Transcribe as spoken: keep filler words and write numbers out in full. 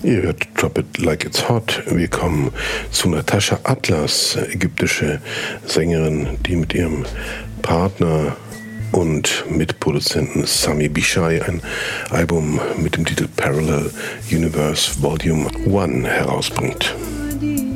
Ihr hört Drop It Like It's Hot. Wir kommen zu Natasha Atlas, ägyptische Sängerin, die mit ihrem Partner und Mitproduzenten Sami Bishai ein Album mit dem Titel Parallel Universe Volume eins herausbringt.